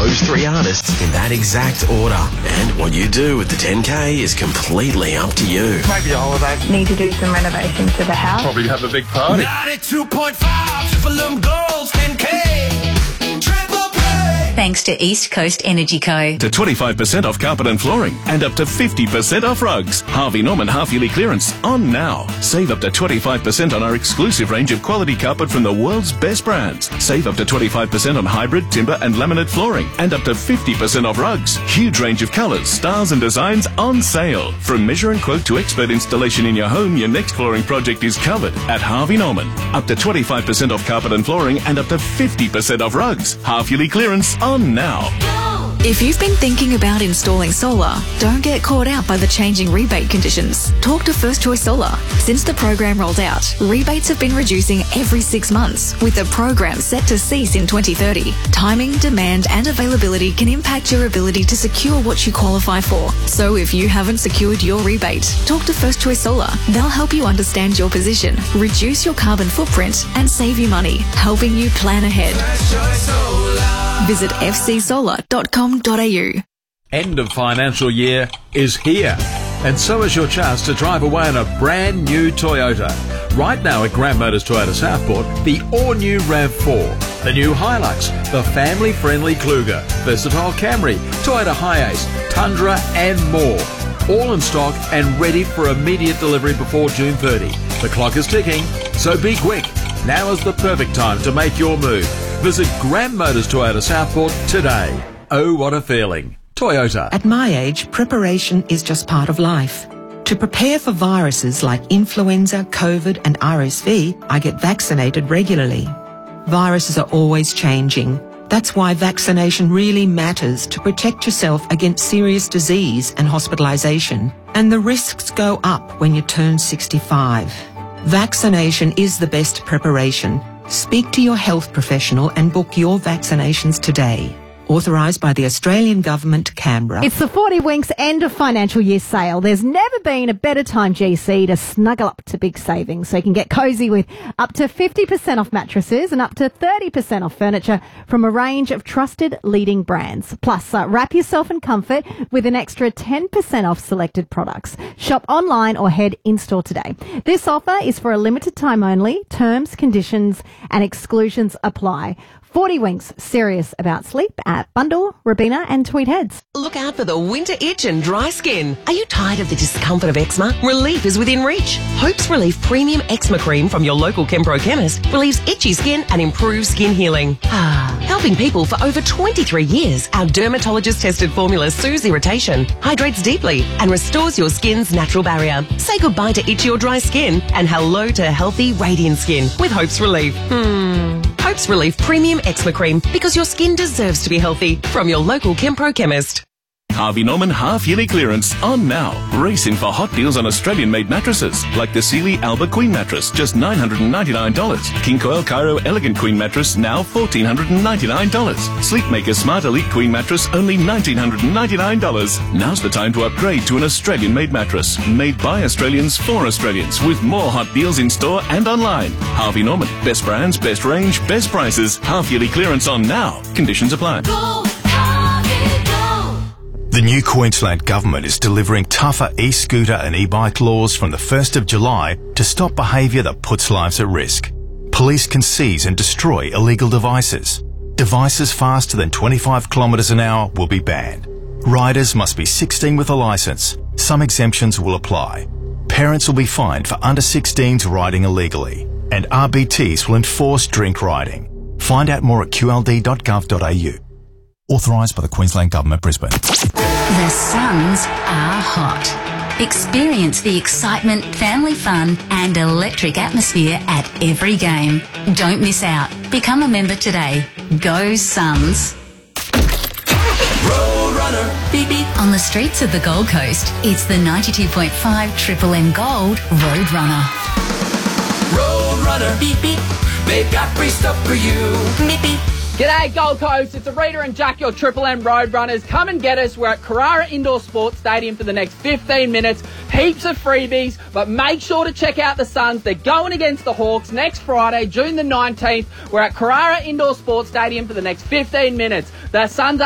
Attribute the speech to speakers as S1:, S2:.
S1: those three artists in that exact order. And what you do with the 10K is completely up to you.
S2: Maybe a holiday.
S3: Need to do some renovations to the house.
S2: Probably have a big party.
S4: 92.5 Triple M Gold 10K. Triple Play.
S5: Thanks to East Coast Energy Co.
S6: To 25% off carpet and flooring and up to 50% off rugs. Harvey Norman half-yearly clearance on now. Save up to 25% on our exclusive range of quality carpet from the world's best brands. Save up to 25% on hybrid, timber and laminate flooring and up to 50% off rugs. Huge range of colours, styles and designs on sale. From measure and quote to expert installation in your home, your next flooring project is covered at Harvey Norman. Up to 25% off carpet and flooring and up to 50% off rugs. Half-yearly clearance on now.
S5: If you've been thinking about installing solar, don't get caught out by the changing rebate conditions. Talk to First Choice Solar. Since the program rolled out, rebates have been reducing every 6 months, with the program set to cease in 2030. Timing, demand and availability can impact your ability to secure what you qualify for. So if you haven't secured your rebate, talk to First Choice Solar. They'll help you understand your position, reduce your carbon footprint and save you money, helping you plan ahead. Visit fcsolar.com.au.
S7: End of financial year is here, and so is your chance to drive away in a brand new Toyota. Right now at Grant Motors Toyota Southport, the all-new RAV4, the new Hilux, the family-friendly Kluger, versatile Camry, Toyota Hiace, Tundra and more. All in stock and ready for immediate delivery before June 30. The clock is ticking, so be quick. Now is the perfect time to make your move. Visit Grant Motors Toyota Southport today. Oh, what a feeling. Toyota.
S8: At my age, preparation is just part of life. To prepare for viruses like influenza, COVID and RSV, I get vaccinated regularly. Viruses are always changing. That's why vaccination really matters to protect yourself against serious disease and hospitalisation. And the risks go up when you turn 65. Vaccination is the best preparation. Speak to your health professional and book your vaccinations today. Authorised by the Australian Government, Canberra.
S9: It's the 40 Winks end of financial year sale. There's never been a better time, GC, to snuggle up to big savings. So you can get cosy with up to 50% off mattresses and up to 30% off furniture from a range of trusted leading brands. Plus, wrap yourself in comfort with an extra 10% off selected products. Shop online or head in-store today. This offer is for a limited time only. Terms, conditions and exclusions apply. 40 Winks, serious about sleep at Bundall, Robina and Tweed Heads.
S10: Look out for the winter itch and dry skin. Are you tired of the discomfort of eczema? Relief is within reach. Hope's Relief Premium Eczema Cream from your local Kempro chemist relieves itchy skin and improves skin healing. Helping people for over 23 years, our dermatologist-tested formula soothes irritation, hydrates deeply and restores your skin's natural barrier. Say goodbye to itchy or dry skin and hello to healthy, radiant skin with Hope's Relief. Hope's Relief Premium Eczema Cream, because your skin deserves to be healthy. From your local Kempro chemist.
S6: Harvey Norman half-yearly clearance on now. Racing for hot deals on Australian-made mattresses like the Sealy Alba Queen mattress, just $999. King Coil Cairo Elegant Queen mattress, now $1,499. Sleepmaker Smart Elite Queen mattress, only $1,999. Now's the time to upgrade to an Australian-made mattress, made by Australians for Australians, with more hot deals in store and online. Harvey Norman, best brands, best range, best prices. Half-yearly clearance on now. Conditions apply.
S11: The new Queensland Government is delivering tougher e-scooter and e-bike laws from the 1st of July to stop behaviour that puts lives at risk. Police can seize and destroy illegal devices. Devices faster than 25 kilometres an hour will be banned. Riders must be 16 with a licence. Some exemptions will apply. Parents will be fined for under 16s riding illegally. And RBTs will enforce drink riding. Find out more at qld.gov.au. Authorised by the Queensland Government, Brisbane.
S5: The Suns are hot. Experience the excitement, family fun and electric atmosphere at every game. Don't miss out. Become a member today. Go Suns.
S4: Roadrunner.
S5: Beep beep. On the streets of the Gold Coast, it's the 92.5 Triple M Gold Roadrunner.
S4: Roadrunner. Beep beep. They've got free stuff for you. Beep beep.
S12: G'day Gold Coast, it's Rita and Jack, your Triple M Roadrunners. Come and get us. We're at Carrara Indoor Sports Stadium for the next 15 minutes. Heaps of freebies, but make sure to check out the Suns. They're going against the Hawks next Friday, June the 19th. We're at Carrara Indoor Sports Stadium for the next 15 minutes. The Suns